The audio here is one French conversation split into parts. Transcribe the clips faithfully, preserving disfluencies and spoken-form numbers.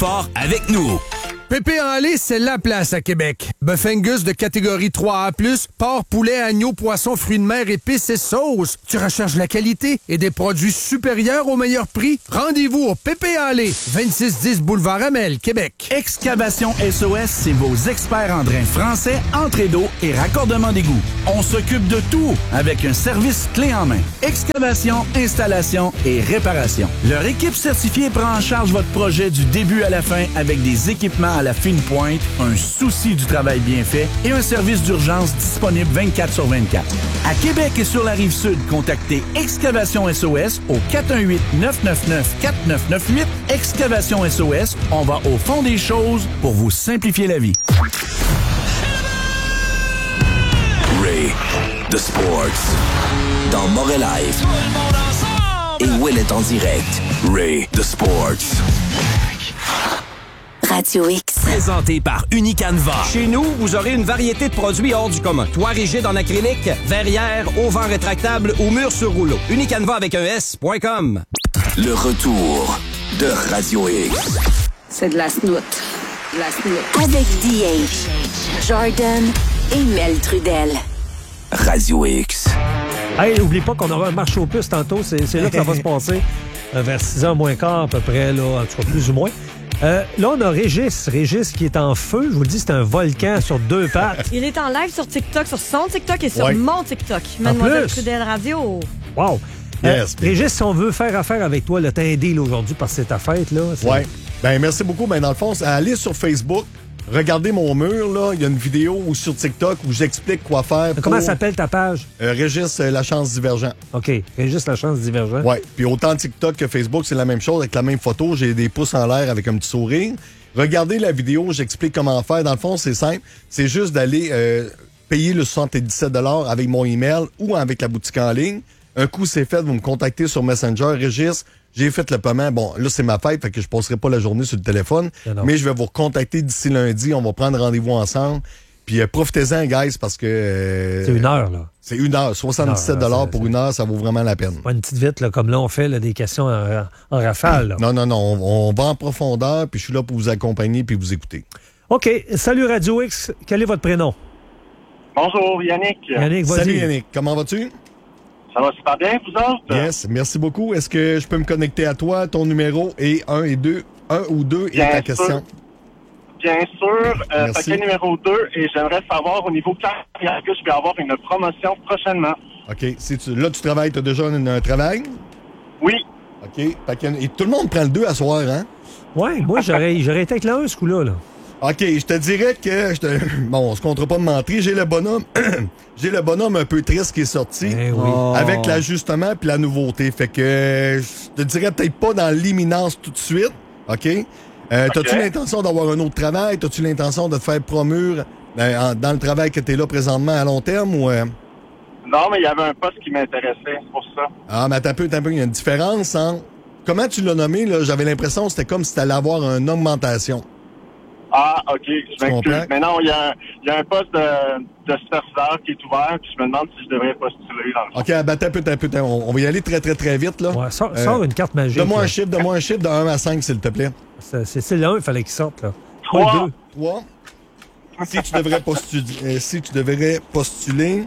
porc avec nous. Pépé en lait, c'est la place à Québec. Bœuf Angus de catégorie trois A plus, porc, poulet, agneau, poisson, fruits de mer, épices et sauces. Tu recherches la qualité et des produits supérieurs au meilleur prix? Rendez-vous au Pépé en lait, vingt-six dix boulevard Amel, Québec. Excavation S O S, c'est vos experts en drains français, entrée d'eau et raccordement d'égout. On s'occupe de tout avec un service clé en main. Excavation, installation et réparation. Leur équipe certifiée prend en charge votre projet du début à la fin avec des équipements à la fine pointe, un souci du travail bien fait et un service d'urgence disponible vingt-quatre sur vingt-quatre. À Québec et sur la Rive-Sud, contactez Excavation S O S au quatre un huit, neuf neuf neuf, quatre neuf neuf huit. Excavation S O S, on va au fond des choses pour vous simplifier la vie. Ray, The Sports, dans Montréal Live. Et Will est en direct. Ray, The Sports. Radio X. Présenté par Unicanva. Chez nous, vous aurez une variété de produits hors du commun. Toit rigide en acrylique, verrière, auvent rétractable ou mur sur rouleau. Unicanva avec un S point com. Le retour de Radio X. C'est de la snoot. De la snoot. Avec D H, Jordan et Mel Trudel. Radio X. Hey, n'oublie pas qu'on aura un marché aux puces tantôt. C'est, c'est là que ça va se passer. Euh, vers six heures moins quart à peu près, là, en tout cas plus ou moins. Euh, là, on a Régis. Régis qui est en feu. Je vous le dis, c'est un volcan sur deux pattes. Il est en live sur TikTok, sur son TikTok et sur Ouais. mon TikTok. Mademoiselle Trudel Radio. Wow. Euh, Yes. Régis, si on veut faire affaire avec toi, là, t'as un deal aujourd'hui parce que c'est ta fête, là. C'est... Ouais. Ben, merci beaucoup. Ben, dans le fond, c'est aller sur Facebook, regardez mon mur, là. Il y a une vidéo ou sur TikTok où j'explique quoi faire. Comment pour... s'appelle ta page? Euh, Régis euh, La Chance Divergent. OK. Régis La Chance Divergent. Ouais. Puis autant TikTok que Facebook, c'est la même chose avec la même photo. J'ai des pouces en l'air avec un petit sourire. Regardez la vidéo, j'explique comment faire. Dans le fond, c'est simple. C'est juste d'aller euh, payer le soixante-dix-sept dollars avec mon email ou avec la boutique en ligne. Un coup, c'est fait, vous me contactez sur Messenger. Régis, j'ai fait le paiement. Bon, là, c'est ma fête, fait que je passerai pas la journée sur le téléphone. Non. Mais je vais vous recontacter d'ici lundi. On va prendre rendez-vous ensemble. Puis euh, profitez-en, guys, parce que... Euh, C'est une heure, là. C'est une heure. soixante-dix-sept dollars pour une heure, ça vaut vraiment la peine. Pas une petite vite, là, comme là, on fait là, des questions en, en rafale. Là. Non, non, non. On, on va en profondeur, puis je suis là pour vous accompagner puis vous écouter. OK. Salut Radio X. Quel est votre prénom? Bonjour, Yannick. Yannick, vas-y. Salut, Yannick. Comment vas-tu? Ça va super bien, vous autres? Yes, merci beaucoup. Est-ce que je peux me connecter à toi, ton numéro et un et deux, un ou deux et ta question? Bien sûr. Euh, Merci. paquet numéro deux, et j'aimerais savoir au niveau carrière que je vais avoir une promotion prochainement. OK. Si tu, là, tu travailles, tu as déjà un, un travail? Oui. OK. Paquet- et tout le monde prend le deux à soir, hein? Oui, moi, j'aurais, j'aurais été avec le un, ce coup-là. Là. OK, je te dirais que... Je te... Bon, on se comptera pas de mentir. J'ai le bonhomme... J'ai le bonhomme un peu triste qui est sorti. Eh oui. Avec l'ajustement puis la nouveauté. Fait que je te dirais peut-être pas dans l'imminence tout de suite. OK? Euh, OK. T'as-tu l'intention d'avoir un autre travail? T'as-tu l'intention de te faire promure euh, en- dans le travail que t'es là présentement à long terme ou... euh? Non, mais il y avait un poste qui m'intéressait, c'est pour ça. Ah, mais t'as peu, t'as peu, il y a une différence, hein? Comment tu l'as nommé, là? J'avais l'impression que c'était comme si t'allais avoir une augmentation. Ah, OK, je comprends? m'excuse. Mais non, il y, a un- il y a un poste de, de superviseur qui est ouvert, puis je me demande si je devrais postuler dans le fond. OK, ben, t'as peu, t'as peu, t'as- on, on va y aller très, très, très vite, là. Ouais, sors, Euh, sors une carte magique. Donne-moi là. un chiffre, donne-moi un chiffre de un à cinq, s'il te plaît. C'est, c'est, c'est le un, il fallait qu'il sorte. Là. Trois. Pas le deux. trois. Si tu devrais postuler... euh, si tu devrais postuler...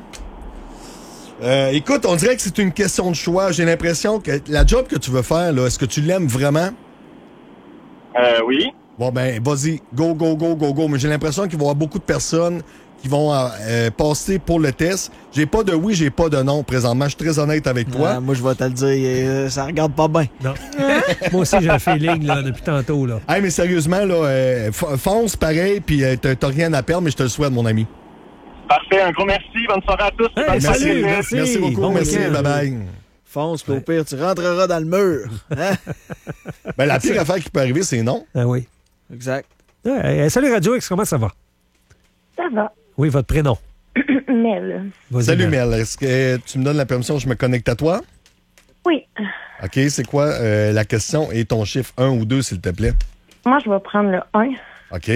Euh, écoute, on dirait que c'est une question de choix. J'ai l'impression que la job que tu veux faire, là, est-ce que tu l'aimes vraiment? Euh, oui. Bon, ben, vas-y, go, go, go, go, go. Mais j'ai l'impression qu'il va y avoir beaucoup de personnes qui vont euh, passer pour le test. J'ai pas de oui, j'ai pas de non présentement. Je suis très honnête avec toi. Ah, moi, je vais te le dire, euh, ça regarde pas bien. Non. Moi aussi, j'ai un feeling là, depuis tantôt. Là. Hey, mais sérieusement, là, euh, f- fonce pareil, puis euh, t'as t'as rien à perdre, mais je te le souhaite, mon ami. Parfait, un gros merci. Bonne soirée à tous. Hey, Bonne salut, soirée. merci. Merci beaucoup, Bon merci, week-end. bye-bye. Fonce, puis au pire, tu rentreras dans le mur. Hein? Ben, la pire affaire qui peut arriver, c'est non. Ah oui. Exact. Ouais, hey, salut Radio X, comment ça va? Ça va. Oui, votre prénom. Mel. Vas-y, Salut, Mel. Mel. Est-ce que tu me donnes la permission que je me connecte à toi? Oui. OK, c'est quoi euh, la question et ton chiffre un ou deux, s'il te plaît? Moi, je vais prendre le un. OK.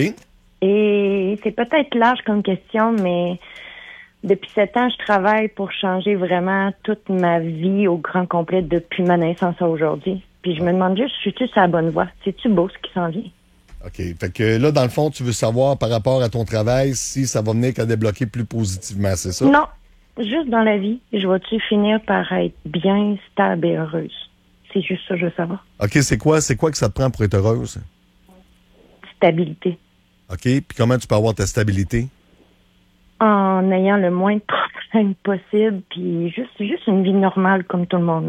Et c'est peut-être large comme question, mais depuis sept ans, je travaille pour changer vraiment toute ma vie au grand complet depuis ma naissance à aujourd'hui. Puis je me demande juste, suis-tu sur la bonne voie? C'est-tu beau ce qui s'en vient? OK. Fait que là, dans le fond, tu veux savoir par rapport à ton travail si ça va venir qu'à débloquer plus positivement, c'est ça? Non. Juste dans la vie, je vais-tu finir par être bien, stable et heureuse? C'est juste ça, je veux savoir. OK, c'est quoi, c'est quoi que ça te prend pour être heureuse? Stabilité. OK. Puis comment tu peux avoir ta stabilité? En ayant le moins de problèmes possible, puis juste, juste une vie normale comme tout le monde.